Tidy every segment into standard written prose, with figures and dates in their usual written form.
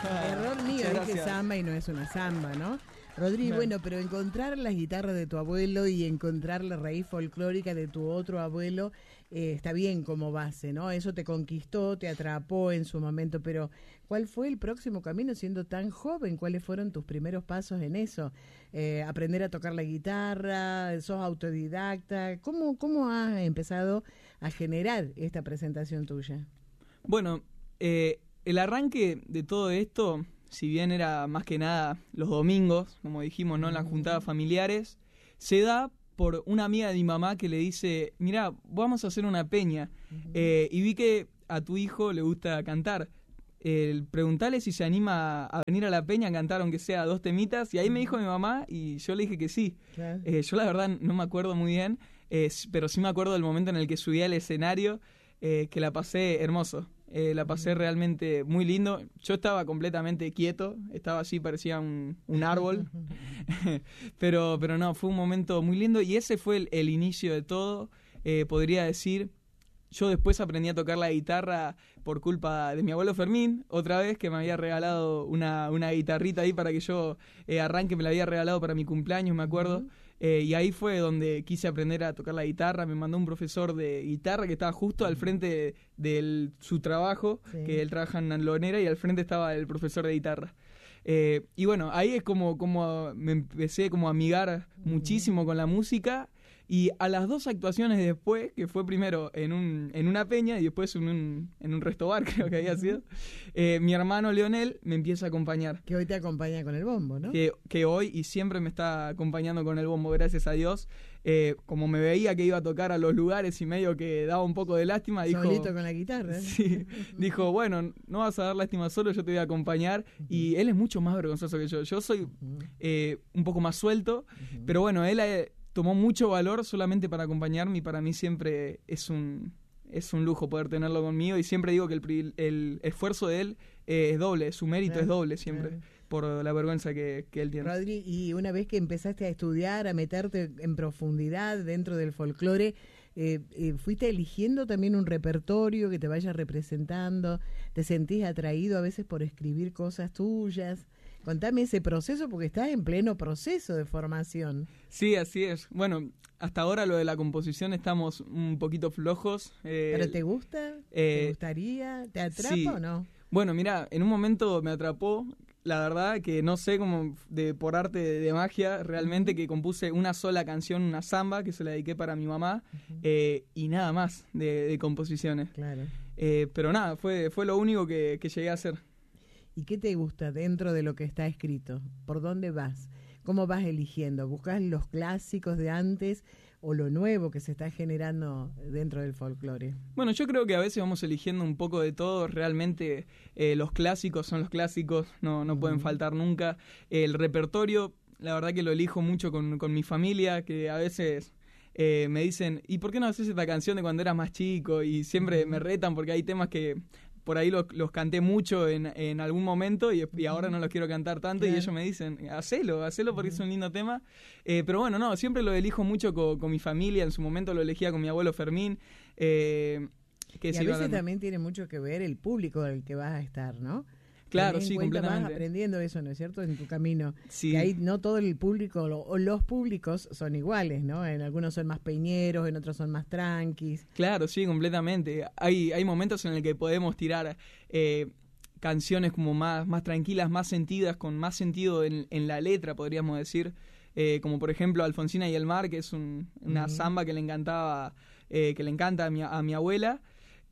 Error mío, dije samba y no es una samba, ¿no? Rodri, bueno, pero encontrar las guitarras de tu abuelo y encontrar la raíz folclórica de tu otro abuelo está bien como base, ¿no? Eso te conquistó, te atrapó en su momento, pero ¿cuál fue el próximo camino siendo tan joven? ¿Cuáles fueron tus primeros pasos en eso? Aprender a tocar la guitarra, sos autodidacta, ¿cómo has empezado a generar esta presentación tuya? Bueno, el arranque de todo esto, si bien era más que nada los domingos, como dijimos, ¿no? En las juntadas familiares, se da por una amiga de mi mamá que le dice, mirá, vamos a hacer una peña, y vi que a tu hijo le gusta cantar. Preguntale si se anima a venir a la peña a cantar aunque sea 2 temitas, y ahí me dijo mi mamá y yo le dije que sí. Claro. Yo la verdad no me acuerdo muy bien, pero sí me acuerdo del momento en el que subí al escenario, que la pasé hermoso. La pasé realmente muy lindo. Yo estaba completamente quieto, estaba así, parecía un árbol. pero no, fue un momento muy lindo y ese fue el inicio de todo, podría decir. Yo después aprendí a tocar la guitarra por culpa de mi abuelo Fermín, otra vez, que me había regalado una guitarrita ahí para que yo arranque, me la había regalado para mi cumpleaños, me acuerdo. Y ahí fue donde quise aprender a tocar la guitarra. Me mandó un profesor de guitarra que estaba justo al frente de su trabajo, sí, que él trabaja en Lonera, y al frente estaba el profesor de guitarra. Y bueno, ahí es como me empecé como a amigar muchísimo con la música. Y a las 2 actuaciones después, que fue primero en una peña y después en un restobar, creo que había sido, mi hermano Leonel me empieza a acompañar. Que hoy te acompaña con el bombo, ¿no? Que hoy y siempre me está acompañando con el bombo, gracias a Dios. Como me veía que iba a tocar a los lugares y medio que daba un poco de lástima, dijo... Solito con la guitarra. Sí, dijo, bueno, no vas a dar lástima solo, yo te voy a acompañar. Y él es mucho más vergonzoso que yo. Yo soy un poco más suelto, pero bueno, él... tomó mucho valor solamente para acompañarme y para mí siempre es un lujo poder tenerlo conmigo y siempre digo que el esfuerzo de él es doble, su mérito es doble siempre por la vergüenza que él tiene. Rodri, y una vez que empezaste a estudiar, a meterte en profundidad dentro del folclore, ¿fuiste eligiendo también un repertorio que te vaya representando? ¿Te sentís atraído a veces por escribir cosas tuyas? Contame ese proceso porque estás en pleno proceso de formación. Sí, así es. Bueno, hasta ahora lo de la composición estamos un poquito flojos. ¿Pero te gusta? ¿Te gustaría? ¿Te atrapa o no? Bueno, mirá, en un momento me atrapó. La verdad que no sé cómo, por arte de magia, realmente que compuse una sola canción, una samba, que se la dediqué para mi mamá, y nada más de composiciones. Claro. Pero nada, fue lo único que llegué a hacer. ¿Y qué te gusta dentro de lo que está escrito? ¿Por dónde vas? ¿Cómo vas eligiendo? ¿Buscas los clásicos de antes o lo nuevo que se está generando dentro del folclore? Bueno, yo creo que a veces vamos eligiendo un poco de todo. Realmente los clásicos son los clásicos, no pueden faltar nunca. El repertorio, la verdad que lo elijo mucho con mi familia, que a veces... me dicen, ¿y por qué no haces esta canción de cuando eras más chico? Y siempre me retan porque hay temas que por ahí los canté mucho en algún momento y ahora no los quiero cantar tanto, y ellos me dicen, hacelo porque es un lindo tema. Pero bueno, no, siempre lo elijo mucho con mi familia. En su momento lo elegía con mi abuelo Fermín. Y a veces también tiene mucho que ver el público del que vas a estar, ¿no? Claro, sí, completamente. Vas aprendiendo eso, ¿no es cierto?, en tu camino. Sí. Que ahí no todo el público o los públicos son iguales, ¿no? En algunos son más peñeros, en otros son más tranquis. Claro, sí, completamente. Hay momentos en el que podemos tirar canciones como más tranquilas, más sentidas, con más sentido en la letra, podríamos decir. Como por ejemplo Alfonsina y el mar, que es una samba que le encanta a mi abuela.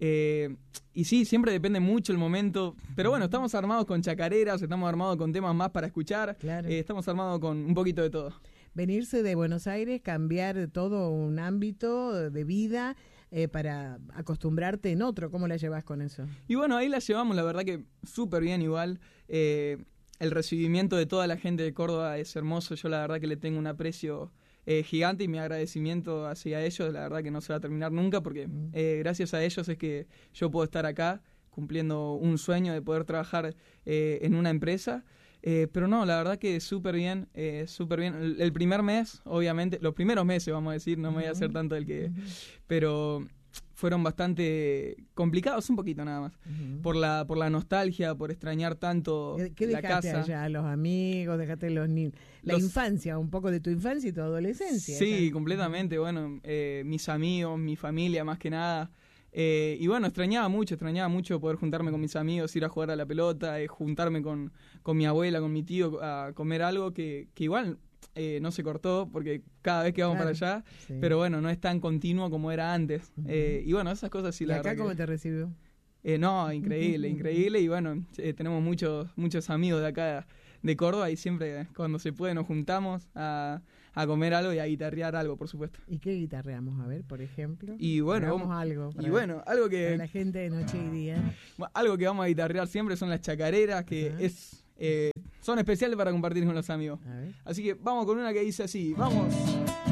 Y sí, siempre depende mucho el momento, pero bueno, estamos armados con chacareras, estamos armados con temas más para escuchar, estamos armados con un poquito de todo. Venirse de Buenos Aires, cambiar todo un ámbito de vida para acostumbrarte en otro, ¿cómo la llevas con eso? Y bueno, ahí la llevamos, la verdad que súper bien igual. El recibimiento de toda la gente de Córdoba es hermoso, yo la verdad que le tengo un aprecio gigante, y mi agradecimiento hacia ellos, la verdad que no se va a terminar nunca, porque gracias a ellos es que yo puedo estar acá cumpliendo un sueño de poder trabajar en una empresa. Pero no, la verdad que súper bien, súper bien. El primer mes, obviamente, los primeros meses, vamos a decir, no me voy a hacer tanto el que... Pero fueron bastante complicados, un poquito nada más, por la nostalgia, por extrañar tanto ¿Qué la dejaste casa. allá? Los amigos, dejaste los niños, infancia, un poco de tu infancia y tu adolescencia. Sí, completamente, bueno, mis amigos, mi familia más que nada. Y bueno, extrañaba mucho poder juntarme con mis amigos, ir a jugar a la pelota, juntarme con mi abuela, con mi tío, a comer algo que igual no se cortó, porque cada vez que vamos para allá, pero bueno, no es tan continuo como era antes. Y bueno, esas cosas sí, ¿Y la acá verdad cómo te recibió? No, increíble, y bueno, tenemos muchos amigos de acá de Córdoba, y siempre cuando se puede nos juntamos a comer algo y a guitarrear algo, por supuesto. ¿Y qué guitarreamos? A ver, por ejemplo. Y bueno, algo que... Para la gente de noche y día. Algo que vamos a guitarrear siempre son las chacareras, que son especiales para compartir con los amigos. Así que vamos con una que dice así, vamos...